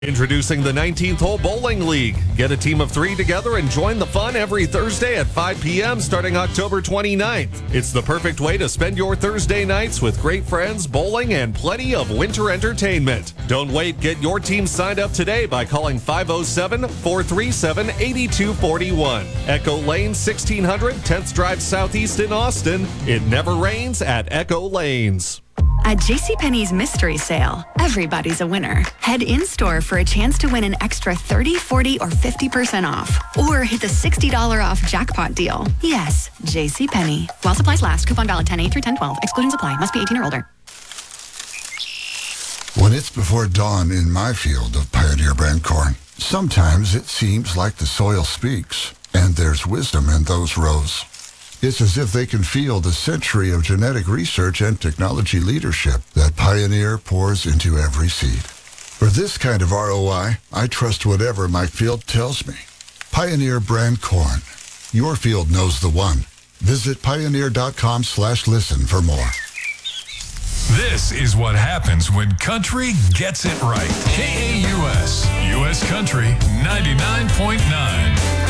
Introducing the 19th Hole Bowling League. Get a team of 3 together and join the fun every Thursday at 5 p.m. starting October 29th. It's the perfect way to spend your Thursday nights with great friends, bowling, and plenty of winter entertainment. Don't wait. Get your team signed up today by calling 507-437-8241. Echo Lane, 1600 10th Drive Southeast in Austin. It never rains at Echo Lanes. At JCPenney's Mystery Sale, everybody's a winner. Head in-store for a chance to win an extra 30, 40, or 50% off. Or hit the $60 off jackpot deal. Yes, JCPenney. While supplies last. Coupon valid 10/8 through 10/12. Exclusions apply. Must be 18 or older. When it's before dawn in my field of Pioneer brand corn, sometimes it seems like the soil speaks, and there's wisdom in those rows. It's as if they can feel the century of genetic research and technology leadership that Pioneer pours into every seed. For this kind of ROI, I trust whatever my field tells me. Pioneer brand corn. Your field knows the one. Visit pioneer.com/listen for more. This is what happens when country gets it right. KAUS, U.S. Country 99.9.